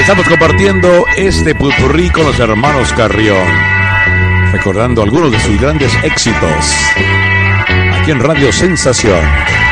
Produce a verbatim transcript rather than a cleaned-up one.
Estamos compartiendo este pupurrí con los hermanos Carrión, recordando algunos de sus grandes éxitos aquí en Radio Sensación.